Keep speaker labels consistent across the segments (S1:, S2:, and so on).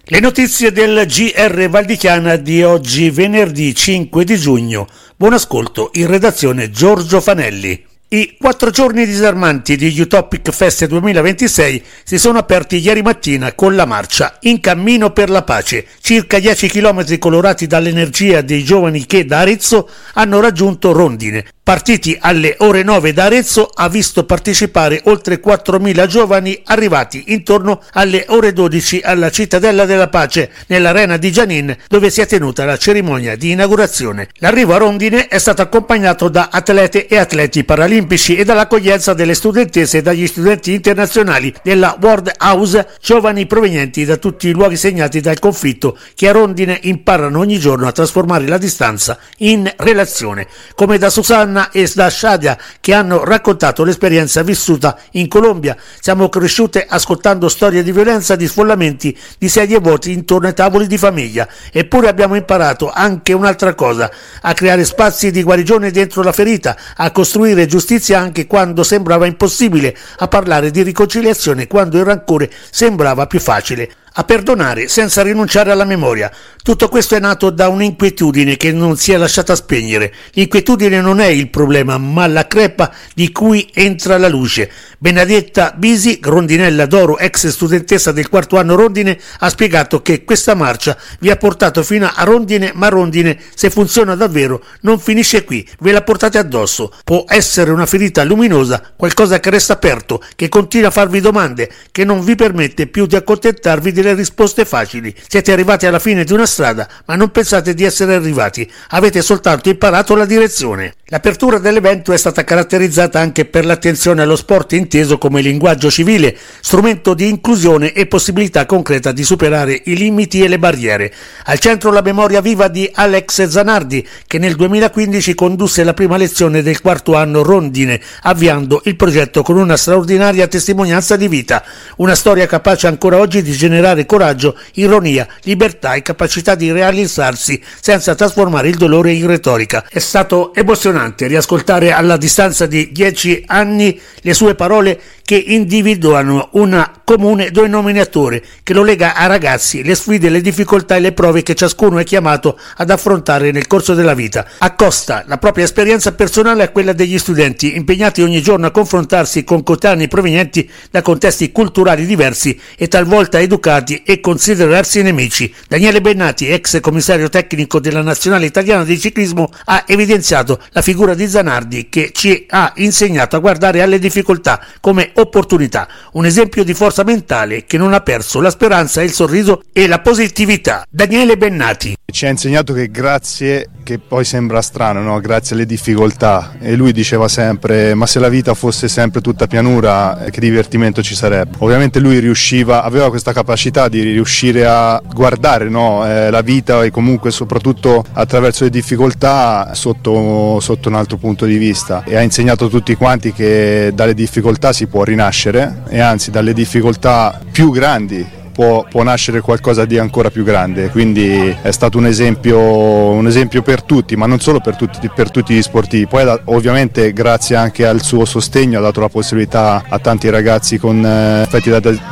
S1: Le notizie del GR Valdichiana di oggi, venerdì 5 di giugno. Buon ascolto, in redazione Giorgio Fanelli. I 4 giorni disarmanti di Utopic Fest 2026 si sono aperti ieri mattina con la marcia In cammino per la pace. Circa 10 chilometri colorati dall'energia dei giovani che da Arezzo hanno raggiunto Rondine. Partiti alle ore 9 da Arezzo, ha visto partecipare oltre 4.000 giovani arrivati intorno alle ore 12 alla Cittadella della Pace, nell'arena di Gianin, dove si è tenuta la cerimonia di inaugurazione. L'arrivo a Rondine è stato accompagnato da atlete e atleti paralimpici e dall'accoglienza delle studentesse e dagli studenti internazionali della World House, giovani provenienti da tutti i luoghi segnati dal conflitto, che a Rondine imparano ogni giorno a trasformare la distanza in relazione, come da Susanna e da Shadia, che hanno raccontato l'esperienza vissuta in Colombia. Siamo cresciute ascoltando storie di violenza, di sfollamenti, di sedie vuote intorno ai tavoli di famiglia, eppure abbiamo imparato anche un'altra cosa: a creare spazi di guarigione dentro la ferita, a costruire giustizia anche quando sembrava impossibile, a parlare di riconciliazione quando il rancore sembrava più facile, a perdonare senza rinunciare alla memoria. Tutto questo è nato da un'inquietudine che non si è lasciata spegnere. L'inquietudine non è il problema, ma la crepa di cui entra la luce. Benedetta Bisi, rondinella d'oro, ex studentessa del 4º anno Rondine, ha spiegato che questa marcia vi ha portato fino a Rondine, ma Rondine, se funziona davvero, non finisce qui, ve la portate addosso. Può essere una ferita luminosa, qualcosa che resta aperto, che continua a farvi domande, che non vi permette più di accontentarvi delle risposte facili. Siete arrivati alla fine di una strada, ma non pensate di essere arrivati, avete soltanto imparato la direzione. L'apertura dell'evento è stata caratterizzata anche per l'attenzione allo sport inteso come linguaggio civile, strumento di inclusione e possibilità concreta di superare i limiti e le barriere. Al centro la memoria viva di Alex Zanardi, che nel 2015 condusse la prima lezione del 4º anno Rondine, avviando il progetto con una straordinaria testimonianza di vita, una storia capace ancora oggi di generare coraggio, ironia, libertà e capacità di realizzarsi senza trasformare il dolore in retorica. È stato emozionante riascoltare alla distanza di 10 anni le sue parole, che individuano una comune denominatore che lo lega a ragazzi, le sfide, le difficoltà e le prove che ciascuno è chiamato ad affrontare nel corso della vita. Accosta la propria esperienza personale a quella degli studenti, impegnati ogni giorno a confrontarsi con coetanei provenienti da contesti culturali diversi e talvolta educati, e considerarsi nemici. Daniele Bennati, ex commissario tecnico della Nazionale Italiana di Ciclismo, ha evidenziato la figura di Zanardi, che ci ha insegnato a guardare alle difficoltà come opportunità, un esempio di forza mentale che non ha perso la speranza, il sorriso e la positività. Daniele Bennati
S2: ci ha insegnato che grazie, che poi sembra strano, no? Grazie alle difficoltà, e lui diceva sempre: ma se la vita fosse sempre tutta pianura, che divertimento ci sarebbe. Ovviamente lui aveva questa capacità di riuscire a guardare, no? La vita, e comunque soprattutto attraverso le difficoltà sotto un altro punto di vista, e ha insegnato a tutti quanti che dalle difficoltà si può rinascere, e anzi dalle difficoltà più grandi può nascere qualcosa di ancora più grande. Quindi è stato un esempio per tutti, ma non solo per tutti gli sportivi. Poi ovviamente grazie anche al suo sostegno ha dato la possibilità a tanti ragazzi con effetti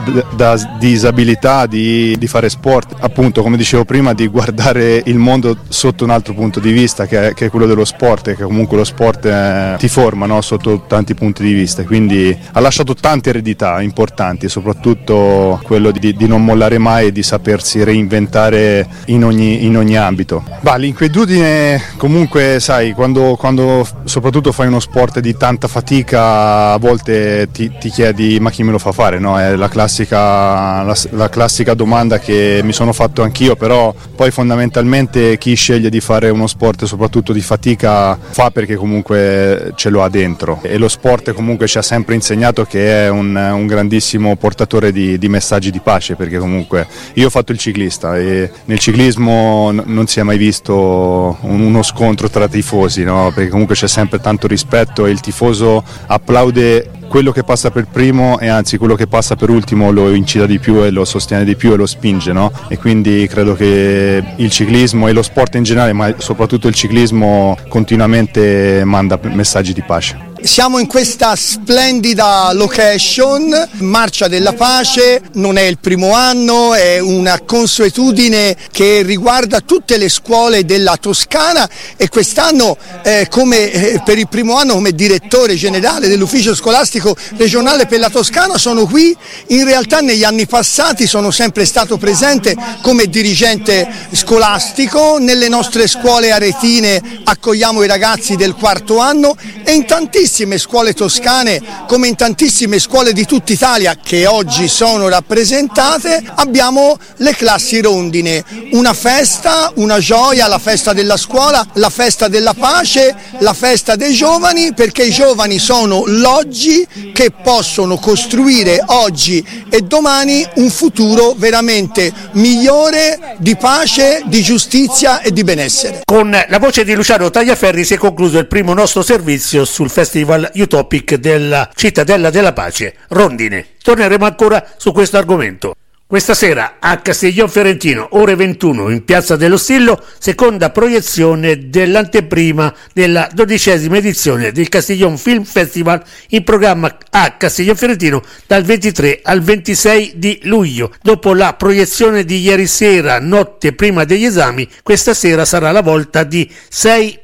S2: da disabilità di fare sport, appunto, come dicevo prima, di guardare il mondo sotto un altro punto di vista, che è quello dello sport, e che comunque lo sport ti forma, no? Sotto tanti punti di vista. Quindi ha lasciato tante eredità importanti, soprattutto quello di non mollare mai e di sapersi reinventare in ogni ambito. L'inquietudine, comunque, sai, quando soprattutto fai uno sport di tanta fatica, a volte ti chiedi: ma chi me lo fa fare, no? È la classica domanda che mi sono fatto anch'io, però poi fondamentalmente chi sceglie di fare uno sport soprattutto di fatica fa perché comunque ce lo ha dentro, e lo sport comunque ci ha sempre insegnato che è un grandissimo portatore di messaggi di pace, perché comunque io ho fatto il ciclista e nel ciclismo non si è mai visto uno scontro tra tifosi, no? Perché comunque c'è sempre tanto rispetto e il tifoso applaude quello che passa per primo, e anzi quello che passa per ultimo lo incita di più e lo sostiene di più e lo spinge, no? E quindi credo che il ciclismo e lo sport in generale, ma soprattutto il ciclismo, continuamente manda messaggi di pace.
S3: Siamo in questa splendida location, Marcia della Pace, non è il primo anno, è una consuetudine che riguarda tutte le scuole della Toscana e quest'anno per il primo anno come direttore generale dell'ufficio scolastico regionale per la Toscana sono qui. In realtà negli anni passati sono sempre stato presente come dirigente scolastico, nelle nostre scuole aretine accogliamo i ragazzi del quarto anno e in tantissime scuole toscane come in tantissime scuole di tutta Italia che oggi sono rappresentate abbiamo le classi rondine, una festa, una gioia, la festa della scuola, la festa della pace, la festa dei giovani, perché i giovani sono l'oggi che possono costruire oggi e domani un futuro veramente migliore di pace, di giustizia e di benessere.
S1: Con la voce di Luciano Tagliaferri si è concluso il primo nostro servizio sul Festival Utopic della Cittadella della Pace, Rondine. Torneremo ancora su questo argomento. Questa sera a Castiglion Fiorentino, ore 21, in Piazza dello Stillo, seconda proiezione dell'anteprima della 12ª edizione del Castiglion Film Festival, in programma a Castiglion Fiorentino dal 23 al 26 di luglio. Dopo la proiezione di ieri sera, notte prima degli esami, questa sera sarà la volta di 606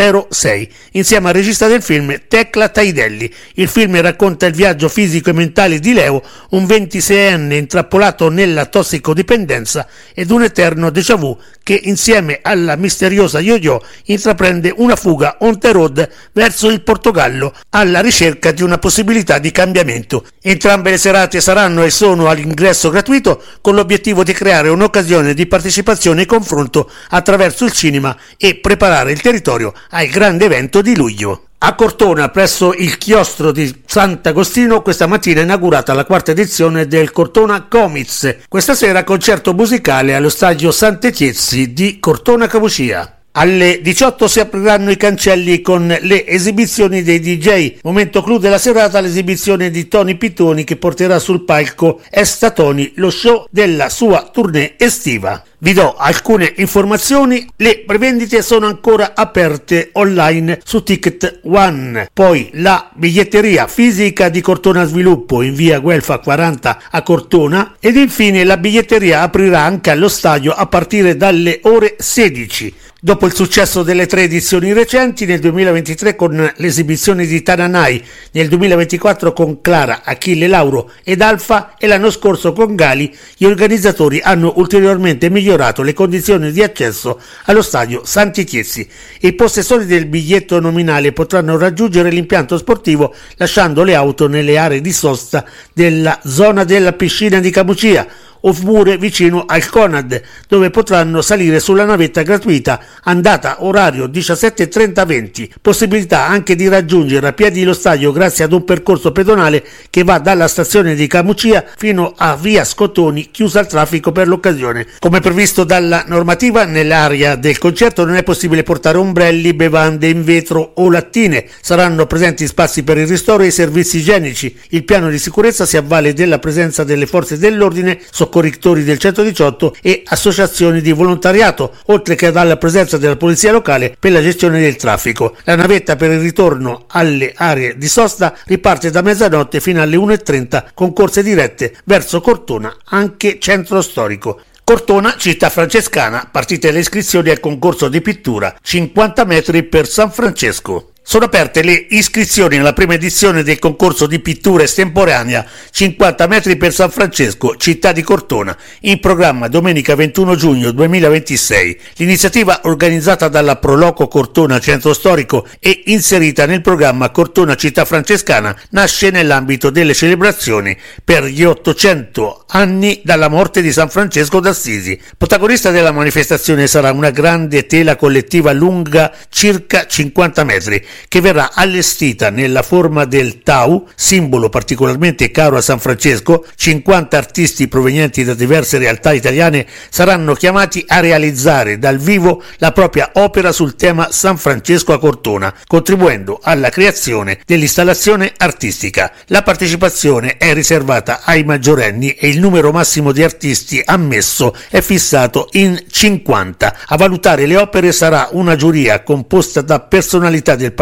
S1: insieme al regista del film Tecla Taidelli. Il film racconta il viaggio fisico e mentale di Leo, un 26enne intrappolato nella tossicodipendenza ed un eterno déjà vu che insieme alla misteriosa Yo-Yo intraprende una fuga on the road verso il Portogallo alla ricerca di una possibilità di cambiamento. Entrambe le serate saranno e sono all'ingresso gratuito, con l'obiettivo di creare un'occasione di partecipazione e confronto attraverso il cinema e preparare il territorio al grande evento di luglio. A Cortona, presso il chiostro di Sant'Agostino, questa mattina è inaugurata la quarta edizione del Cortona Comics. Questa sera concerto musicale allo stadio Sant'Etiezzi di Cortona Camucia. Alle 18 si apriranno i cancelli con le esibizioni dei DJ. Momento clou della serata, l'esibizione di Tony Pittoni che porterà sul palco Esta Tony, lo show della sua tournée estiva. Vi do alcune informazioni: le prevendite sono ancora aperte online su Ticket One. Poi la biglietteria fisica di Cortona Sviluppo in via Guelfa 40 a Cortona, ed infine la biglietteria aprirà anche allo stadio a partire dalle ore 16. Dopo il successo delle 3 edizioni recenti, nel 2023 con l'esibizione di Tananai, nel 2024 con Clara, Achille Lauro ed Alfa e l'anno scorso con Gali, gli organizzatori hanno ulteriormente migliorato le condizioni di accesso allo stadio Sant'Etiezzi. I possessori del biglietto nominale potranno raggiungere l'impianto sportivo lasciando le auto nelle aree di sosta della zona della piscina di Camucia, oppure vicino al Conad, dove potranno salire sulla navetta gratuita, andata orario 17:30-20. Possibilità anche di raggiungere a piedi lo stadio grazie ad un percorso pedonale che va dalla stazione di Camucia fino a via Scottoni, chiusa al traffico per l'occasione. Come previsto dalla normativa, nell'area del concerto non è possibile portare ombrelli, bevande in vetro o lattine. Saranno presenti spazi per il ristoro e i servizi igienici. Il piano di sicurezza si avvale della presenza delle forze dell'ordine, soccorritori del 118 e associazioni di volontariato, oltre che dalla presenza della polizia locale per la gestione del traffico. La navetta per il ritorno alle aree di sosta riparte da mezzanotte fino alle 1:30 con corse dirette verso Cortona, anche centro storico. Cortona, città francescana, partite le iscrizioni al concorso di pittura, 50 metri per San Francesco. Sono aperte le iscrizioni alla prima edizione del concorso di pittura estemporanea 50 metri per San Francesco, città di Cortona, in programma domenica 21 giugno 2026. L'iniziativa, organizzata dalla Proloco Cortona Centro Storico e inserita nel programma Cortona Città Francescana, nasce nell'ambito delle celebrazioni per gli 800 anni dalla morte di San Francesco d'Assisi. Protagonista della manifestazione sarà una grande tela collettiva lunga circa 50 metri, che verrà allestita nella forma del Tau, simbolo particolarmente caro a San Francesco. 50 artisti provenienti da diverse realtà italiane saranno chiamati a realizzare dal vivo la propria opera sul tema San Francesco a Cortona, contribuendo alla creazione dell'installazione artistica. La partecipazione è riservata ai maggiorenni e il numero massimo di artisti ammesso è fissato in 50. A valutare le opere sarà una giuria composta da personalità del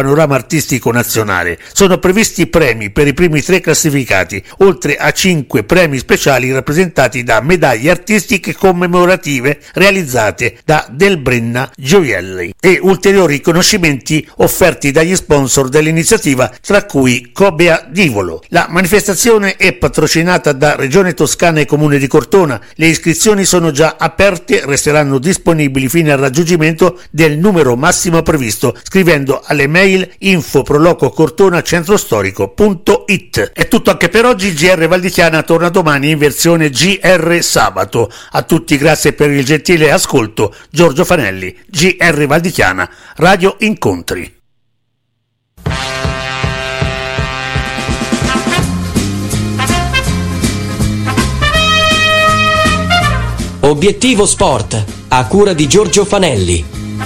S1: panorama artistico nazionale. Sono previsti premi per i primi 3 classificati, oltre a 5 premi speciali rappresentati da medaglie artistiche commemorative realizzate da Del Brenna Gioielli e ulteriori riconoscimenti offerti dagli sponsor dell'iniziativa, tra cui Cobea Divolo. La manifestazione è patrocinata da Regione Toscana e Comune di Cortona. Le iscrizioni sono già aperte, resteranno disponibili fino al raggiungimento del numero massimo previsto scrivendo alle mail info@prolococortonacentrostorico.it. È tutto anche per oggi. GR Valdichiana torna domani in versione GR Sabato. A tutti grazie per il gentile ascolto. Giorgio Fanelli, GR Valdichiana, Radio Incontri.
S4: Obiettivo Sport, a cura di Giorgio Fanelli.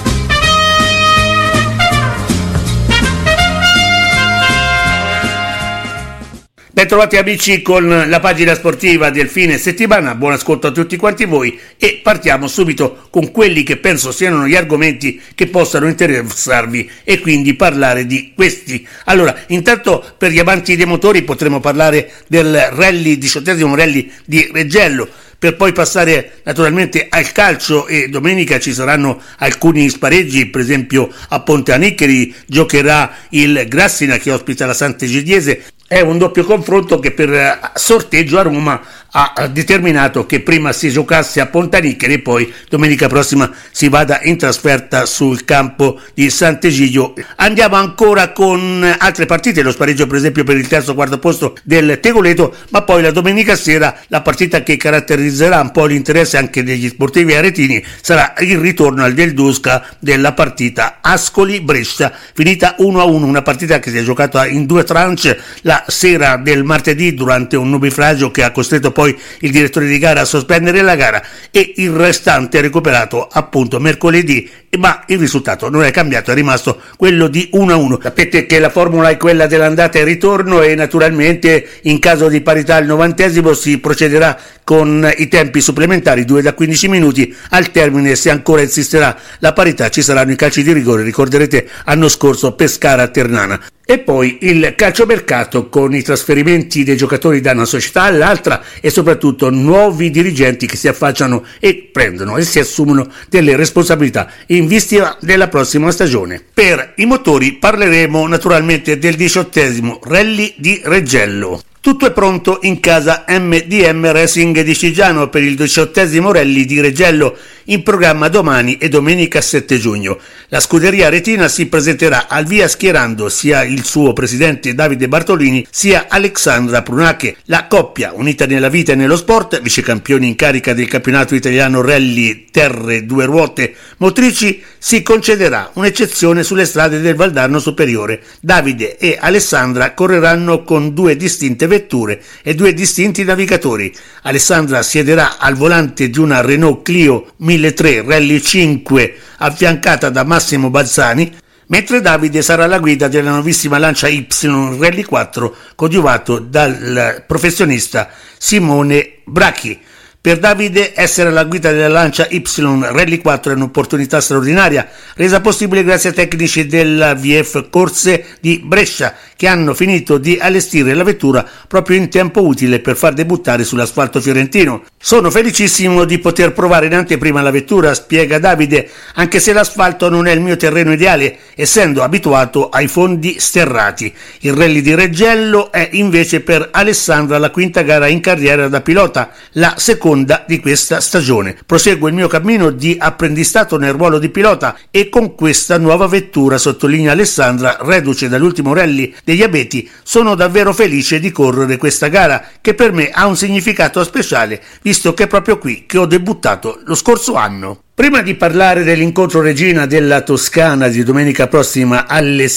S1: Bentrovati amici con la pagina sportiva del fine settimana, buon ascolto a tutti quanti voi e partiamo subito con quelli che penso siano gli argomenti che possano interessarvi e quindi parlare di questi. Allora, intanto per gli amanti dei motori potremo parlare del rally, 18° rally di Reggello, per poi passare naturalmente al calcio e domenica ci saranno alcuni spareggi, per esempio a Ponte Aniccheri giocherà il Grassina che ospita la Sant'Egidiese. È un doppio confronto che per sorteggio a Roma ha determinato che prima si giocasse a Ponte Aniccheri e poi domenica prossima si vada in trasferta sul campo di Sant'Egidio. Andiamo ancora con altre partite, lo spareggio per esempio per il terzo quarto posto del Tegoleto, ma poi la domenica sera la partita che caratterizzerà un po' l'interesse anche degli sportivi aretini sarà il ritorno al Del Dusca della partita Ascoli-Brescia, finita 1-1, una partita che si è giocata in 2 tranche la sera del martedì durante un nubifragio che ha costretto poi il direttore di gara a sospendere la gara e il restante recuperato appunto mercoledì, ma il risultato non è cambiato, è rimasto quello di 1-1. Sapete che la formula è quella dell'andata e ritorno e naturalmente in caso di parità al 90° si procederà con i tempi supplementari 2 da 15 minuti. Al termine, se ancora insisterà la parità, ci saranno i calci di rigore, ricorderete anno scorso Pescara-Ternana. E poi il calciomercato con i trasferimenti dei giocatori da una società all'altra e soprattutto nuovi dirigenti che si affacciano e prendono e si assumono delle responsabilità in vista della prossima stagione. Per i motori parleremo naturalmente del 18° Rally di Reggello. Tutto è pronto in casa MDM Racing di Cigiano per il 18° Rally di Reggello, in programma domani e domenica 7 giugno. La scuderia retina si presenterà al via schierando sia il suo presidente Davide Bartolini sia Alexandra Prunache. La coppia, unita nella vita e nello sport, vicecampioni in carica del campionato italiano Rally Terre 2 ruote motrici, si concederà un'eccezione sulle strade del Valdarno Superiore. Davide e Alessandra correranno con 2 distinte vetture e 2 distinti navigatori. Alessandra siederà al volante di una Renault Clio 1003 Rally 5 affiancata da Massimo Balzani, mentre Davide sarà alla guida della nuovissima Lancia Y Rally 4 coadiuvato dal professionista Simone Bracchi. Per Davide essere alla guida della Lancia Y Rally 4 è un'opportunità straordinaria, resa possibile grazie ai tecnici della VF Corse di Brescia, che hanno finito di allestire la vettura proprio in tempo utile per far debuttare sull'asfalto fiorentino. Sono felicissimo di poter provare in anteprima la vettura, spiega Davide, anche se l'asfalto non è il mio terreno ideale, essendo abituato ai fondi sterrati. Il Rally di Reggello è invece per Alessandra la 5ª gara in carriera da pilota, la seconda di questa stagione. Proseguo il mio cammino di apprendistato nel ruolo di pilota e con questa nuova vettura, sottolinea Alessandra, reduce dall'ultimo rally degli Abeti, sono davvero felice di correre questa gara che per me ha un significato speciale, visto che è proprio qui che ho debuttato lo scorso anno. Prima di parlare dell'incontro regina della Toscana di domenica prossima alle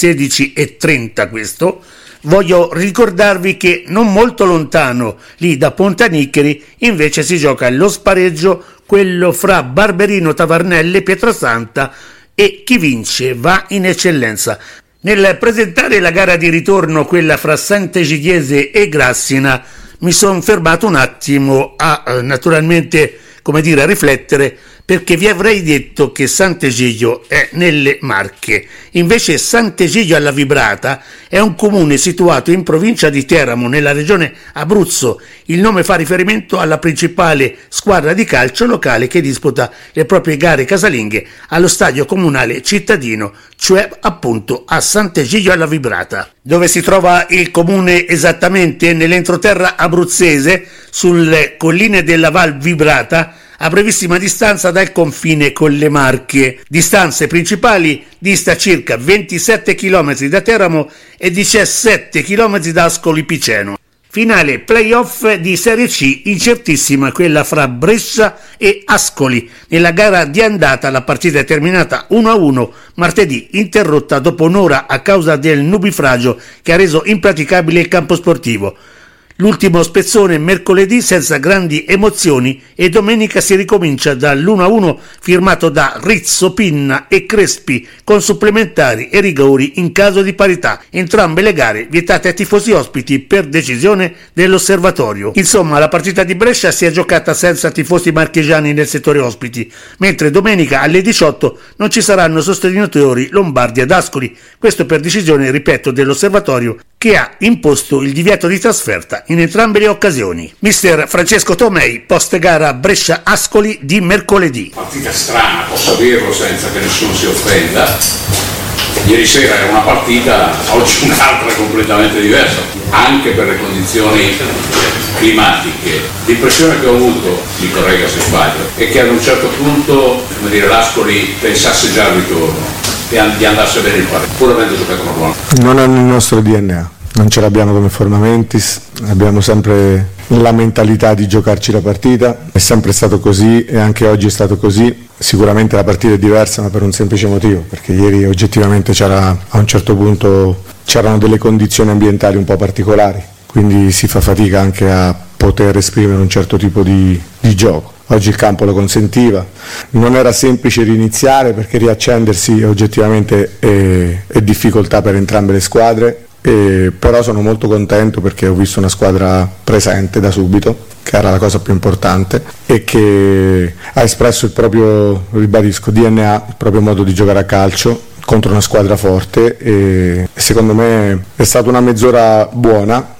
S1: 16:30 voglio ricordarvi che non molto lontano, lì da Ponte Aniccheri, invece si gioca lo spareggio, quello fra Barberino Tavarnelle Pietrasanta, e chi vince va in eccellenza. Nel presentare la gara di ritorno, quella fra Sant'Egidiese e Grassina, mi sono fermato un attimo a naturalmente, a riflettere, perché vi avrei detto che Sant'Egidio è nelle Marche. Invece Sant'Egidio alla Vibrata è un comune situato in provincia di Teramo, nella regione Abruzzo. Il nome fa riferimento alla principale squadra di calcio locale che disputa le proprie gare casalinghe allo stadio comunale cittadino, cioè appunto a Sant'Egidio alla Vibrata. Dove si trova il comune esattamente? Nell'entroterra abruzzese, sulle colline della Val Vibrata, a brevissima distanza dal confine con le Marche. Distanze principali: dista circa 27 km da Teramo e 17 km da Ascoli Piceno. Finale playoff di Serie C, incertissima quella fra Brescia e Ascoli. Nella gara di andata la partita è terminata 1-1 martedì, interrotta dopo un'ora a causa del nubifragio che ha reso impraticabile il campo sportivo. L'ultimo spezzone mercoledì senza grandi emozioni e domenica si ricomincia dall'1-1 firmato da Rizzo, Pinna e Crespi, con supplementari e rigori in caso di parità. Entrambe le gare vietate ai tifosi ospiti per decisione dell'osservatorio. Insomma, la partita di Brescia si è giocata senza tifosi marchigiani nel settore ospiti, mentre domenica alle 18 non ci saranno sostenitori lombardi ad Ascoli. Questo per decisione, ripeto, dell'osservatorio, che ha imposto il divieto di trasferta in entrambe le occasioni. Mister Francesco Tomei, post gara Brescia-Ascoli di mercoledì.
S5: Partita strana, posso dirlo senza che nessuno si offenda. Ieri sera era una partita, oggi un'altra completamente diversa, anche per le condizioni climatiche. L'impressione che ho avuto, mi corregga se sbaglio, è che ad un certo punto, come dire, l'Ascoli pensasse già al ritorno e di andasse bene il pareggio, pur avendo giocato una buona.
S6: Non è nel nostro DNA, non ce l'abbiamo come Formamentis, abbiamo sempre la mentalità di giocarci la partita, è sempre stato così e anche oggi è stato così. Sicuramente la partita è diversa, ma per un semplice motivo, perché ieri oggettivamente a un certo punto c'erano delle condizioni ambientali un po' particolari, quindi si fa fatica anche a poter esprimere un certo tipo di gioco. Oggi il campo lo consentiva, non era semplice riniziare perché riaccendersi oggettivamente è difficoltà per entrambe le squadre, però sono molto contento perché ho visto una squadra presente da subito, che era la cosa più importante, e che ha espresso il proprio, ribadisco, DNA, il proprio modo di giocare a calcio contro una squadra forte, e secondo me è stata una mezz'ora buona,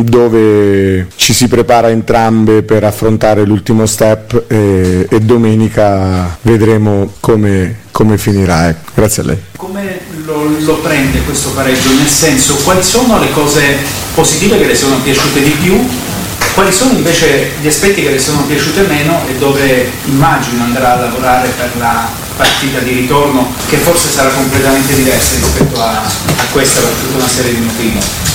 S6: dove ci si prepara entrambe per affrontare l'ultimo step e domenica vedremo come finirà. Grazie a lei.
S7: Come lo prende questo pareggio? Nel senso, quali sono le cose positive che le sono piaciute di più? Quali sono invece gli aspetti che le sono piaciute meno e dove immagino andrà a lavorare per la partita di ritorno, che forse sarà completamente diversa rispetto a questa per tutta una serie di motivi?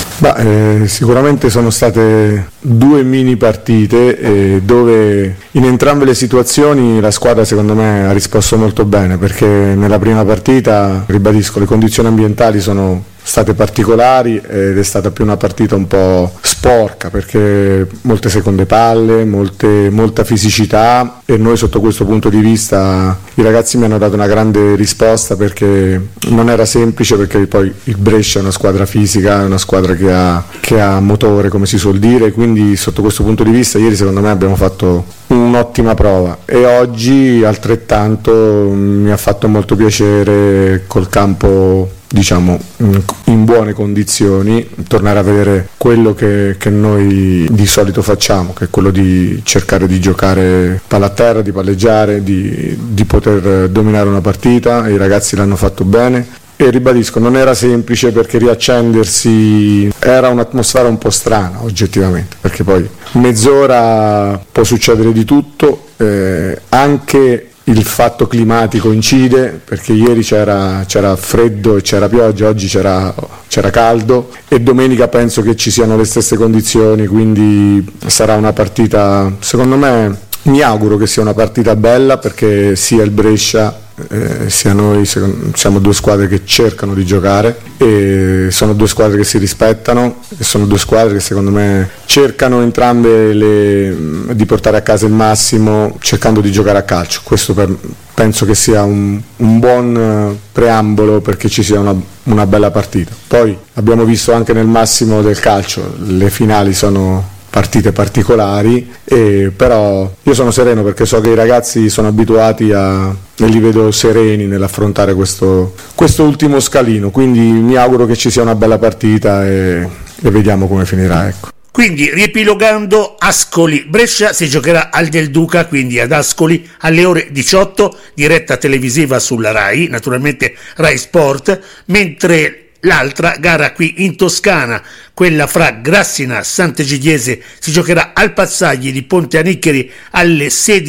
S6: Sicuramente sono state due mini partite dove in entrambe le situazioni la squadra secondo me ha risposto molto bene, perché nella prima partita, ribadisco, le condizioni ambientali sono state particolari ed è stata più una partita un po' sporca, perché molte seconde palle, molta fisicità, e noi sotto questo punto di vista i ragazzi mi hanno dato una grande risposta, perché non era semplice, perché poi il Brescia è una squadra fisica, è una squadra che ha motore, come si suol dire, quindi sotto questo punto di vista ieri secondo me abbiamo fatto un'ottima prova, e oggi altrettanto mi ha fatto molto piacere col campo, diciamo, in buone condizioni, tornare a vedere quello che noi di solito facciamo, che è quello di cercare di giocare palla a terra, di palleggiare, di poter dominare una partita, e i ragazzi l'hanno fatto bene. E ribadisco, non era semplice, perché riaccendersi era un'atmosfera un po' strana oggettivamente, perché poi mezz'ora può succedere di tutto, anche il fatto climatico incide, perché ieri c'era freddo e c'era pioggia, oggi c'era caldo, e domenica penso che ci siano le stesse condizioni, quindi sarà una partita, secondo me, mi auguro che sia una partita bella, perché sia il Brescia sia noi siamo due squadre che cercano di giocare, e sono due squadre che si rispettano, e sono due squadre che secondo me cercano entrambe di portare a casa il massimo, cercando di giocare a calcio. Questo penso che sia un buon preambolo perché ci sia una bella partita. Poi abbiamo visto anche nel massimo del calcio, le finali sono partite particolari, però io sono sereno perché so che i ragazzi sono abituati e li vedo sereni nell'affrontare questo ultimo scalino, quindi mi auguro che ci sia una bella partita e vediamo come finirà, ecco.
S1: Quindi, riepilogando, Ascoli-Brescia si giocherà al Del Duca, quindi ad Ascoli, alle ore 18, diretta televisiva sulla RAI, naturalmente RAI Sport, mentre l'altra gara qui in Toscana, quella fra Grassina e Sant'Egidiese, si giocherà al Pazzagli di Ponte Aniccheri alle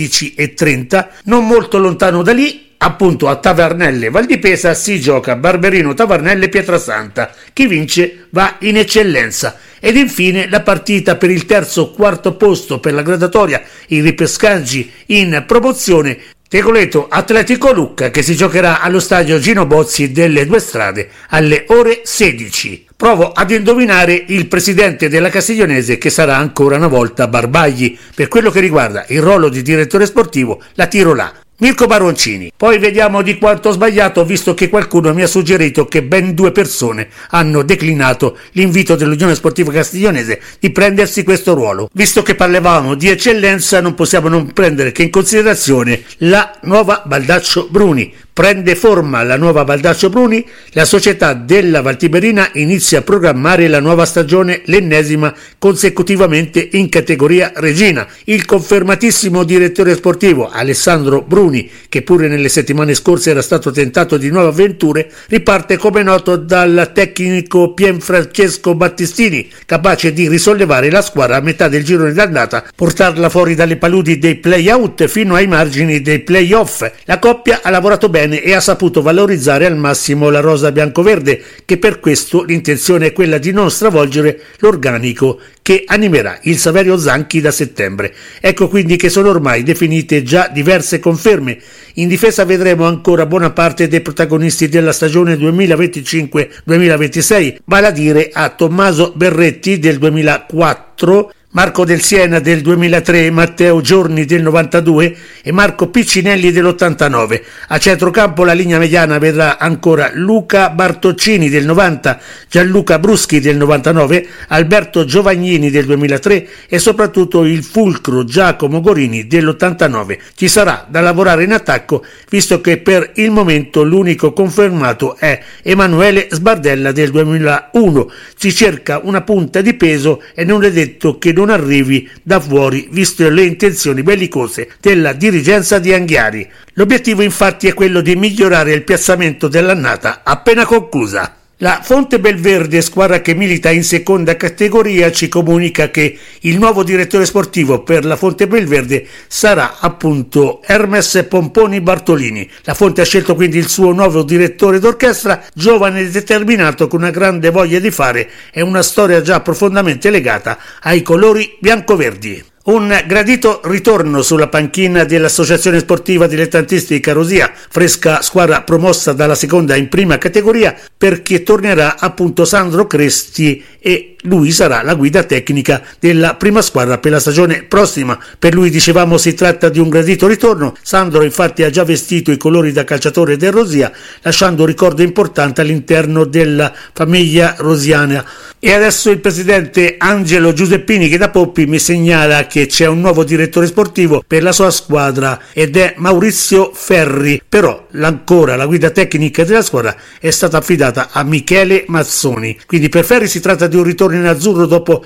S1: 16:30, non molto lontano da lì. Appunto a Tavernelle Val di Pesa si gioca Barberino Tavernelle Pietrasanta. Chi vince va in eccellenza. Ed infine la partita per il terzo-quarto posto per la gradatoria, i ripescaggi in promozione, Tegoleto Atletico Lucca, che si giocherà allo stadio Gino Bozzi delle Due Strade alle ore 16. Provo ad indovinare il presidente della Castiglionese, che sarà ancora una volta Barbagli. Per quello che riguarda il ruolo di direttore sportivo la tiro là, Mirko Baroncini. Poi vediamo di quanto ho sbagliato, visto che qualcuno mi ha suggerito che ben 2 persone hanno declinato l'invito dell'Unione Sportiva Castiglionese di prendersi questo ruolo. Visto che parlavamo di eccellenza, non possiamo non prendere che in considerazione la nuova Baldaccio Bruni. Prende forma la nuova Baldaccio Bruni, la società della Valtiberina inizia a programmare la nuova stagione, l'ennesima consecutivamente in categoria regina. Il confermatissimo direttore sportivo Alessandro Bruni, che pure nelle settimane scorse era stato tentato di nuove avventure, riparte come noto dal tecnico Pierfrancesco Battistini, capace di risollevare la squadra a metà del girone d'andata, portarla fuori dalle paludi dei play-out fino ai margini dei play-off. La coppia ha lavorato bene e ha saputo valorizzare al massimo la rosa biancoverde, che per questo l'intenzione è quella di non stravolgere l'organico che animerà il Saverio Zanchi da settembre. Ecco quindi che sono ormai definite già diverse conferme. In difesa vedremo ancora buona parte dei protagonisti della stagione 2025-2026, vale a dire a Tommaso Berretti del 2004, Marco Del Siena del 2003, Matteo Giorni del 92 e Marco Piccinelli dell'89. A centrocampo la linea mediana vedrà ancora Luca Bartoccini del 90, Gianluca Bruschi del 99, Alberto Giovagnini del 2003 e soprattutto il fulcro Giacomo Gorini dell'89. Ci sarà da lavorare in attacco, visto che per il momento l'unico confermato è Emanuele Sbardella del 2001. Si cerca una punta di peso e non è detto che non arrivi da fuori, viste le intenzioni bellicose della dirigenza di Anghiari. L'obiettivo infatti è quello di migliorare il piazzamento dell'annata appena conclusa. La Fonte Belverde, squadra che milita in seconda categoria, ci comunica che il nuovo direttore sportivo per la Fonte Belverde sarà appunto Hermes Pomponi Bartolini. La Fonte ha scelto quindi il suo nuovo direttore d'orchestra, giovane e determinato, con una grande voglia di fare e una storia già profondamente legata ai colori biancoverdi. Un gradito ritorno sulla panchina dell'Associazione Sportiva Dilettantistica Rosia, fresca squadra promossa dalla seconda in prima categoria, perché tornerà appunto Sandro Cresti e lui sarà la guida tecnica della prima squadra per la stagione prossima. Per lui, dicevamo, si tratta di un gradito ritorno. Sandro infatti ha già vestito i colori da calciatore del Rosia, lasciando un ricordo importante all'interno della famiglia rosiana. E adesso il presidente Angelo Giuseppini, che da Poppi mi segnala che c'è un nuovo direttore sportivo per la sua squadra ed è Maurizio Ferri, però ancora la guida tecnica della squadra è stata affidata a Michele Mazzoni. Quindi per Ferri si tratta di un ritorno in azzurro dopo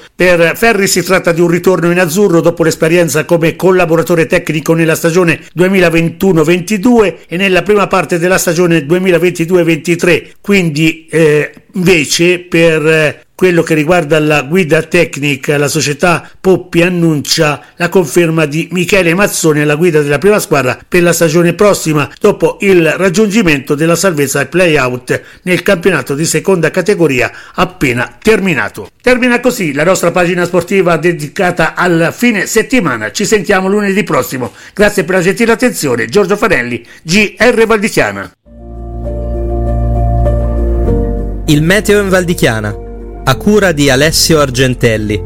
S1: l'esperienza come collaboratore tecnico nella stagione 2021-22 e nella prima parte della stagione 2022-23. Quindi invece per quello che riguarda la guida tecnica, la società Poppi annuncia la conferma di Michele Mazzoni alla guida della prima squadra per la stagione prossima, dopo il raggiungimento della salvezza ai play-out nel campionato di seconda categoria appena terminato. Termina così la nostra pagina sportiva dedicata al fine settimana. Ci sentiamo lunedì prossimo. Grazie per la gentile attenzione. Giorgio Fanelli, GR Valdichiana.
S8: Il meteo in Valdichiana, a cura di Alessio Argentelli.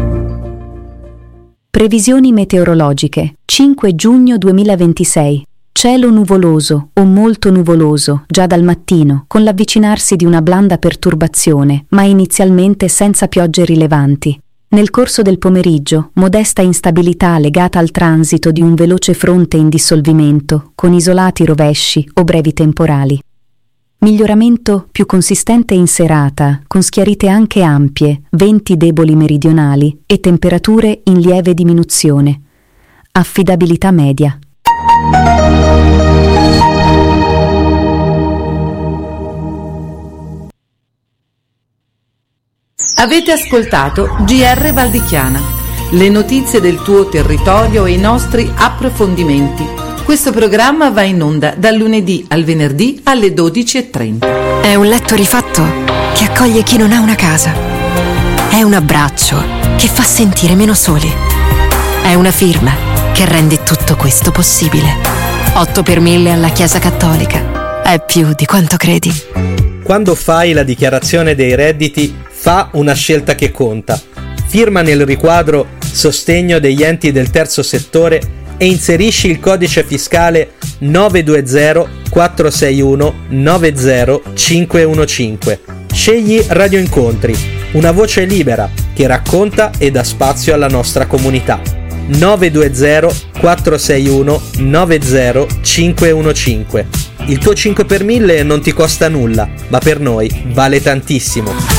S9: Previsioni meteorologiche. 5 giugno 2026. Cielo nuvoloso o molto nuvoloso già dal mattino, con l'avvicinarsi di una blanda perturbazione, ma inizialmente senza piogge rilevanti. Nel corso del pomeriggio, modesta instabilità legata al transito di un veloce fronte in dissolvimento, con isolati rovesci o brevi temporali. Miglioramento più consistente in serata, con schiarite anche ampie, venti deboli meridionali e temperature in lieve diminuzione. Affidabilità media.
S10: Avete ascoltato GR Valdichiana, le notizie del tuo territorio e i nostri approfondimenti. Questo programma va in onda dal lunedì al venerdì alle 12:30.
S11: È un letto rifatto che accoglie chi non ha una casa. È un abbraccio che fa sentire meno soli. È una firma che rende tutto questo possibile. 8 per 1000 alla Chiesa Cattolica. È più di quanto credi.
S8: Quando fai la dichiarazione dei redditi, fa una scelta che conta. Firma nel riquadro Sostegno degli enti del terzo settore e inserisci il codice fiscale 920 461 90515. Scegli Radio Incontri, una voce libera che racconta e dà spazio alla nostra comunità. 920 461 90515. Il tuo 5 per 1000 non ti costa nulla, ma per noi vale tantissimo.